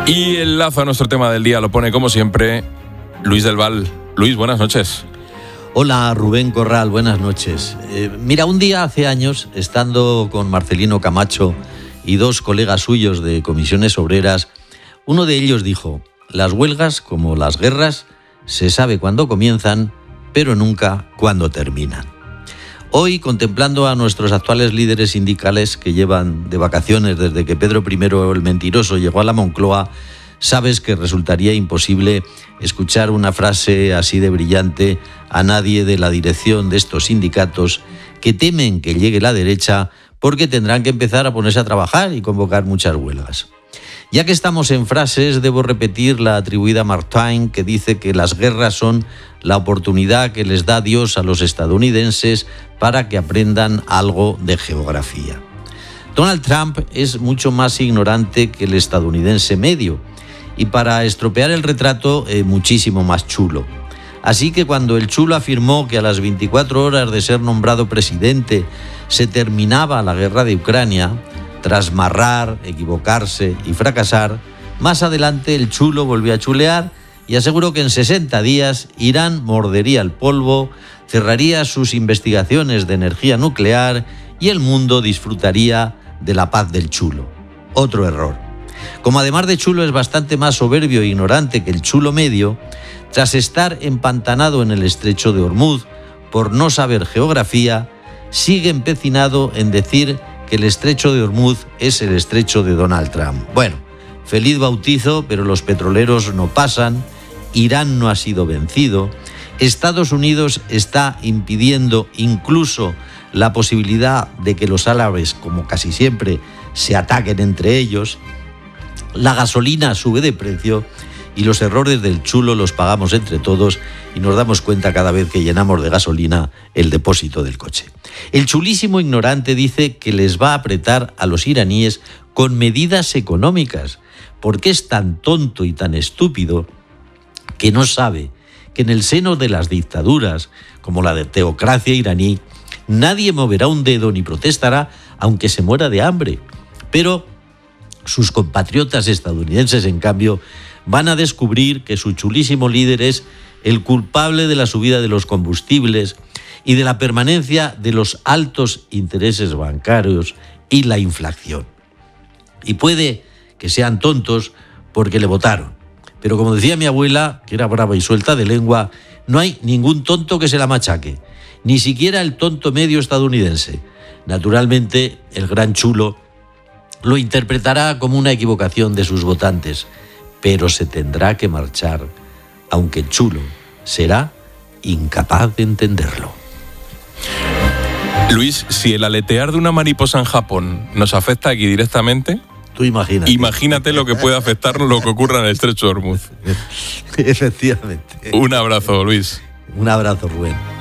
Y el lazo a nuestro tema del día lo pone, como siempre, Luis del Val. Luis, buenas noches. Hola, Rubén Corral, buenas noches. Mira, un día hace años, estando con Marcelino Camacho y dos colegas suyos de comisiones obreras, uno de ellos dijo: las huelgas, como las guerras, se sabe cuándo comienzan, pero nunca cuándo terminan. Hoy, contemplando a nuestros actuales líderes sindicales que llevan de vacaciones desde que Pedro I el Mentiroso llegó a la Moncloa, sabes que resultaría imposible escuchar una frase así de brillante a nadie de la dirección de estos sindicatos que temen que llegue la derecha porque tendrán que empezar a ponerse a trabajar y convocar muchas huelgas. Ya que estamos en frases, debo repetir la atribuida a Mark Twain, que dice que las guerras son la oportunidad que les da Dios a los estadounidenses para que aprendan algo de geografía. Donald Trump es mucho más ignorante que el estadounidense medio y, para estropear el retrato, muchísimo más chulo. Así que cuando el chulo afirmó que a las 24 horas de ser nombrado presidente se terminaba la guerra de Ucrania, tras marrar, equivocarse y fracasar, más adelante el chulo volvió a chulear y aseguró que en 60 días Irán mordería el polvo, cerraría sus investigaciones de energía nuclear y el mundo disfrutaría de la paz del chulo. Otro error. Como además de chulo es bastante más soberbio e ignorante que el chulo medio, tras estar empantanado en el estrecho de Hormuz por no saber geografía, sigue empecinado en decir que el estrecho de Hormuz es el estrecho de Donald Trump. Bueno, feliz bautizo, pero los petroleros no pasan, Irán no ha sido vencido, Estados Unidos está impidiendo incluso la posibilidad de que los árabes, como casi siempre, se ataquen entre ellos, la gasolina sube de precio y los errores del chulo los pagamos entre todos y nos damos cuenta cada vez que llenamos de gasolina el depósito del coche. El chulísimo ignorante dice que les va a apretar a los iraníes con medidas económicas, porque es tan tonto y tan estúpido que no sabe que en el seno de las dictaduras, como la de teocracia iraní, nadie moverá un dedo ni protestará aunque se muera de hambre. Pero sus compatriotas estadounidenses, en cambio, van a descubrir que su chulísimo líder es el culpable de la subida de los combustibles y de la permanencia de los altos intereses bancarios y la inflación. Y puede que sean tontos porque le votaron. Pero como decía mi abuela, que era brava y suelta de lengua, no hay ningún tonto que se la machaque, ni siquiera el tonto medio estadounidense. Naturalmente, el gran chulo lo interpretará como una equivocación de sus votantes, pero se tendrá que marchar, aunque el chulo será incapaz de entenderlo. Luis, si el aletear de una mariposa en Japón nos afecta aquí directamente, tú imagínate lo que puede afectarnos lo que ocurra en el estrecho de Hormuz. Efectivamente. Un abrazo, Luis. Un abrazo, Rubén.